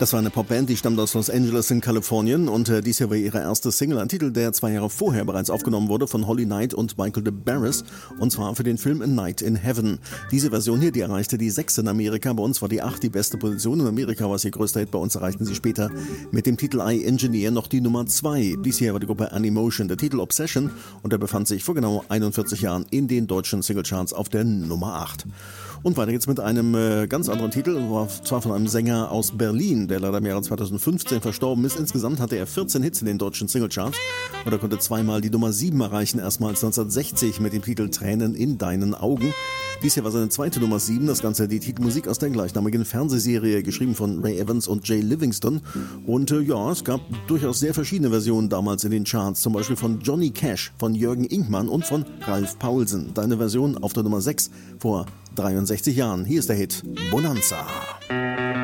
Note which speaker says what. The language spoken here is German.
Speaker 1: Das war eine Popband, die stammt aus Los Angeles in Kalifornien und dies hier war ihre erste Single, ein Titel, der 2 Jahre vorher bereits aufgenommen wurde von Holly Knight und Michael de Barris, und zwar für den Film A Night in Heaven. Diese Version hier, die erreichte die 6 in Amerika, bei uns war die 8 die beste Position, in Amerika war es ihr größter Hit, bei uns erreichten sie später mit dem Titel I Engineer noch die Nummer 2. Dies hier war die Gruppe Animotion, der Titel Obsession, und der befand sich vor genau 41 Jahren in den deutschen Singlecharts auf der Nummer 8. Und weiter geht's mit einem ganz anderen Titel, und zwar von einem Sänger aus Berlin, der leider im Jahre 2015 verstorben ist. Insgesamt hatte er 14 Hits in den deutschen Singlecharts und er konnte zweimal die Nummer 7 erreichen, erstmals 1960 mit dem Titel Tränen in deinen Augen. Dies hier war seine zweite Nummer 7, das Ganze die Titelmusik aus der gleichnamigen Fernsehserie, geschrieben von Ray Evans und Jay Livingston. Und ja, es gab durchaus sehr verschiedene Versionen damals in den Charts, zum Beispiel von Johnny Cash, von Jürgen Inkmann und von Ralf Paulsen. Deine Version auf der Nummer 6 vor 63 Jahren. Hier ist der Hit Bonanza.